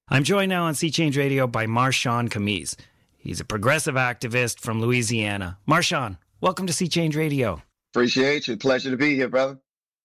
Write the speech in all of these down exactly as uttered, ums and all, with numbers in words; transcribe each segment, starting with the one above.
I'm joined now on Sea Change Radio by Marshawn Khamis. He's a progressive activist from Louisiana. Marshawn, welcome to Sea Change Radio. Appreciate you. Pleasure to be here, brother.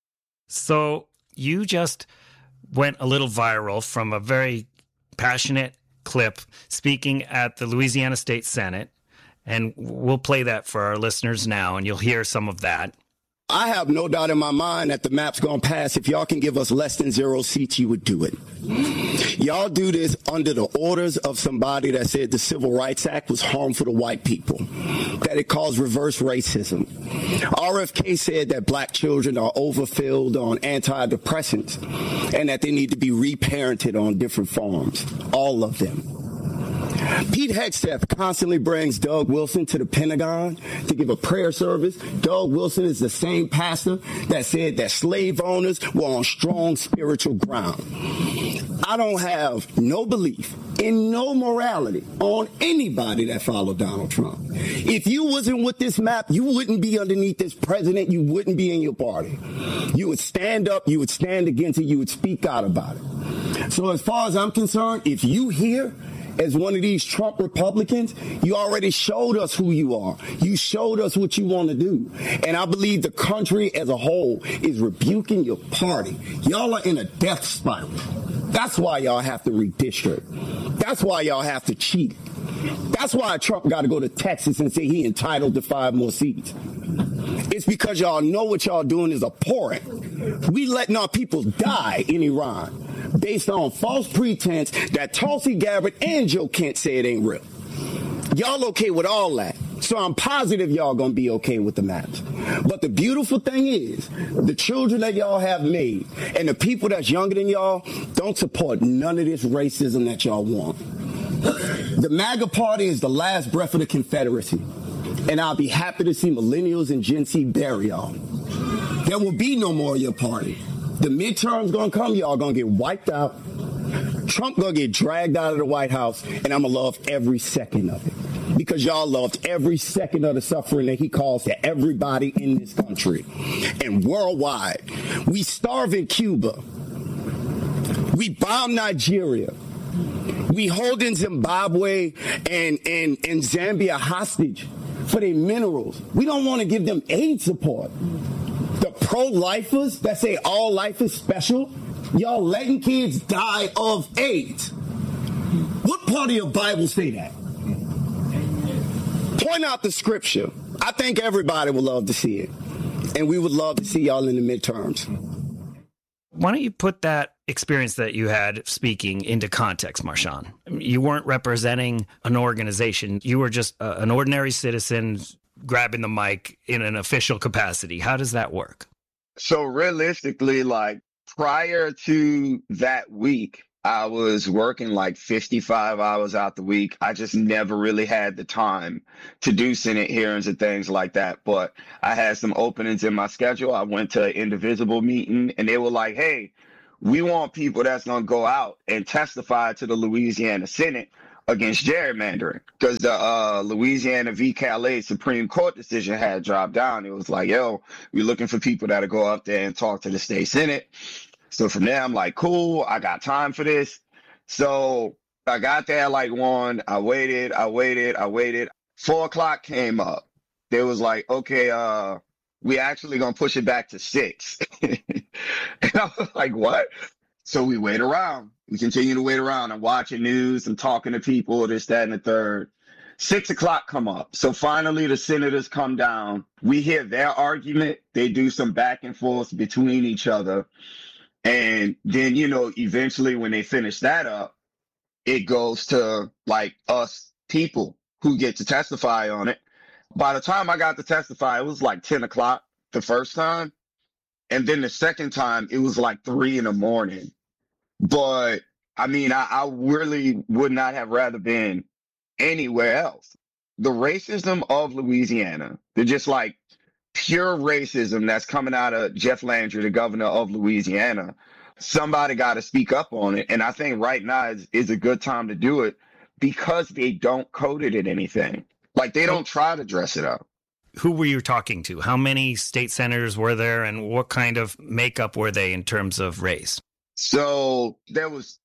So you just went a little viral from a very passionate clip speaking at the Louisiana State Senate, and we'll play that for our listeners now, and you'll hear some of that. I have no doubt in my mind that the map's going to pass. If y'all can give us less than zero seats, you would do it. Y'all do this under the orders of somebody that said the Civil Rights Act was harmful to white people, that it caused reverse racism. R F K said that black children are overfilled on antidepressants and that they need to be reparented on different farms, all of them. Pete Hegseth constantly brings Doug Wilson to the Pentagon to give a prayer service. Doug Wilson is the same pastor that said that slave owners were on strong spiritual ground. I don't have no belief in no morality on anybody that followed Donald Trump. If you wasn't with this map, you wouldn't be underneath this president. You wouldn't be in your party. You would stand up. You would stand against it. You would speak out about it. So as far as I'm concerned, if you here as one of these Trump Republicans, you already showed us who you are. You showed us what you want to do. And I believe the country as a whole is rebuking your party. Y'all are in a death spiral. That's why y'all have to redistrict. That's why y'all have to cheat. That's why Trump got to go to Texas and say he entitled to five more seats. It's because y'all know what y'all doing is abhorrent. We letting our people die in Iran based on false pretense that Tulsi Gabbard and Joe Kent say it ain't real. Y'all okay with all that. So I'm positive y'all gonna be okay with the maps. But the beautiful thing is, the children that y'all have made and the people that's younger than y'all don't support none of this racism that y'all want. The MAGA party is the last breath of the Confederacy. And I'll be happy to see millennials and Gen Z bury y'all. There will be no more of your party. The midterms gonna come, y'all gonna get wiped out. Trump gonna get dragged out of the White House, and I'ma love every second of it. Because y'all loved every second of the suffering that he caused to everybody in this country. And worldwide, we starve in Cuba. We bomb Nigeria. We holding Zimbabwe and, and, and Zambia hostage for their minerals. We don't want to give them aid support. The pro-lifers that say all life is special, y'all letting kids die of AIDS. What part of your Bible say that? Point out the scripture. I think everybody would love to see it. And we would love to see y'all in the midterms. Why don't you put that experience that you had speaking into context, Marshawn? You weren't representing an organization. You were just a, an ordinary citizen grabbing the mic in an official capacity. How does that work? So realistically, like prior to that week, I was working like fifty-five hours out the week. I just never really had the time to do Senate hearings and things like that. But I had some openings in my schedule. I went to an Indivisible meeting and they were like, hey, we want people that's going to go out and testify to the Louisiana Senate against gerrymandering, because the uh, Louisiana v. Calais Supreme Court decision had dropped down. It was like, yo, we're looking for people that'll go up there and talk to the state Senate. So from there, I'm like, cool, I got time for this. So I got there like one, I waited, I waited, I waited. Four o'clock came up. They was like, okay, uh, we actually gonna push it back to six. And I was like, what? So we wait around. We continue to wait around. I'm watching news. I'm talking to people, this, that, and the third. Six o'clock come up. So finally the senators come down. We hear their argument. They do some back and forth between each other. And then, you know, eventually when they finish that up, it goes to like us people who get to testify on it. By the time I got to testify, it was like ten o'clock the first time. And then the second time, it was like three in the morning. But I mean, I, I really would not have rather been anywhere else. The racism of Louisiana, they're just like pure racism that's coming out of Jeff Landry, the governor of Louisiana. Somebody got to speak up on it. And I think right now is, is a good time to do it because they don't code it in anything. Like they don't try to dress it up. Who were you talking to? How many state senators were there and what kind of makeup were they in terms of race? So there was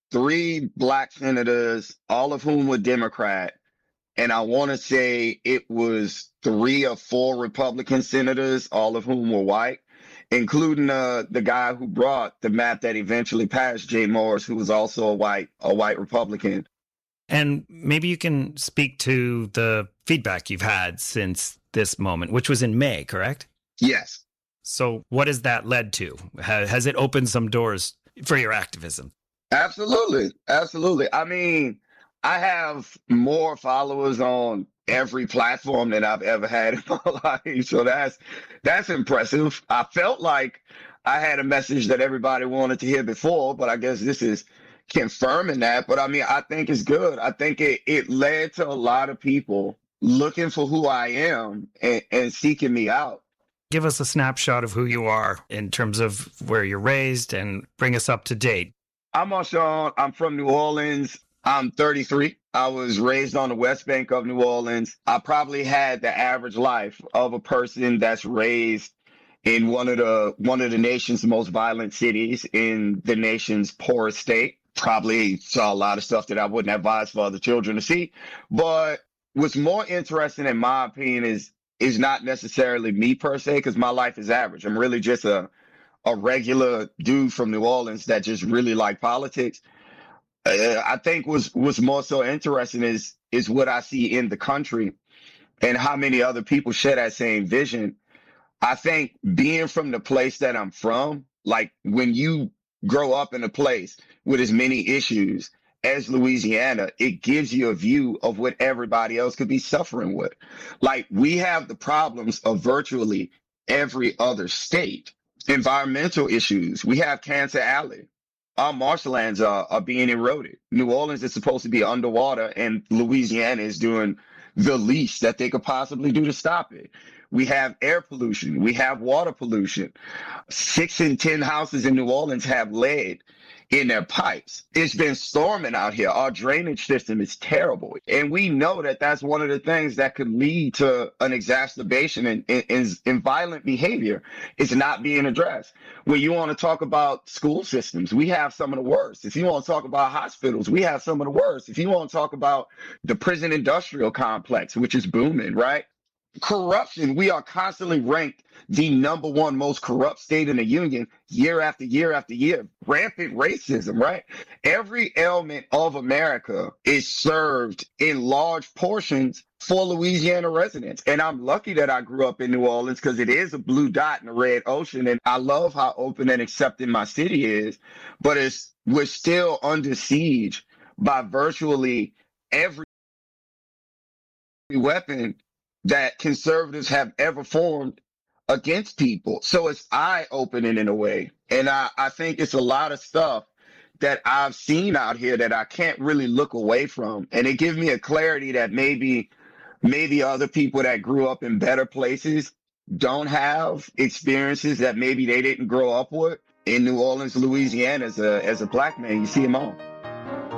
three black senators, all of whom were Democrat. And I want to say it was three or four Republican senators, all of whom were white, including uh, the guy who brought the map that eventually passed, Jay Morris, who was also a white, a white Republican. And maybe you can speak to the feedback you've had since this moment, which was in May, correct? Yes. So what has that led to? Has it opened some doors for your activism? Absolutely. Absolutely. I mean, I have more followers on every platform than I've ever had in my life. So that's that's impressive. I felt like I had a message that everybody wanted to hear before, but I guess this is confirming that. But I mean, I think it's good. I think it, it led to a lot of people looking for who I am and, and seeking me out. Give us a snapshot of who you are in terms of where you're raised and bring us up to date. I'm Marshawn. I'm from New Orleans. I'm thirty-three. I was raised on the West Bank of New Orleans. I probably had the average life of a person that's raised in one of the one of the nation's most violent cities in the nation's poorest state. Probably saw a lot of stuff that I wouldn't advise for other children to see. But what's more interesting, in my opinion, is is not necessarily me per se, because my life is average. I'm really just a a regular dude from New Orleans that just really like politics. Uh, I think was what's more so interesting is is what I see in the country and how many other people share that same vision. I think being from the place that I'm from, like when you grow up in a place with as many issues as Louisiana, it gives you a view of what everybody else could be suffering with. Like we have the problems of virtually every other state. Environmental issues. We have Cancer Alley. Our marshlands are, are being eroded. New Orleans is supposed to be underwater, and Louisiana is doing the least that they could possibly do to stop it. We have air pollution. We have water pollution. Six in ten houses in New Orleans have lead in their pipes. It's been storming out here. Our drainage system is terrible. And we know that that's one of the things that could lead to an exacerbation in, in, in violent behavior. It's not being addressed. When you want to talk about school systems, we have some of the worst. If you want to talk about hospitals, we have some of the worst. If you want to talk about the prison industrial complex, which is booming, right? Corruption, we are constantly ranked the number one most corrupt state in the union year after year after year. Rampant racism, right? Every element of America is served in large portions for Louisiana residents. And I'm lucky that I grew up in New Orleans because it is a blue dot in the red ocean. And I love how open and accepting my city is. But it's we're still under siege by virtually every weapon that conservatives have ever formed against people. So it's eye-opening in a way. And I, I think it's a lot of stuff that I've seen out here that I can't really look away from. And it gives me a clarity that maybe maybe other people that grew up in better places don't have experiences that maybe they didn't grow up with. In New Orleans, Louisiana, as a, as a black man, you see them all.